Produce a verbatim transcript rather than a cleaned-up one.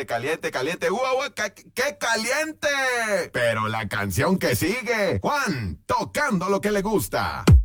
caliente, caliente, caliente. ¡Uy, uy! ¡Qué, qué caliente! Pero la canción que sigue, Juan, tocando lo que le gusta.